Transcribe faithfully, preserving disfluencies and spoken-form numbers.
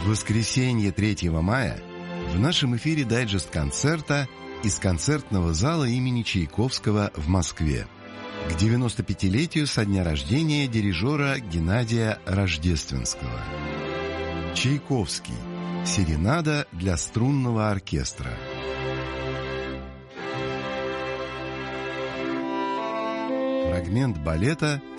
В воскресенье третьего мая в нашем эфире дайджест концерта из концертного зала имени Чайковского в Москве к девяностопятилетию со дня рождения дирижера Геннадия Рождественского. Чайковский. Серенада для струнного оркестра. Фрагмент балета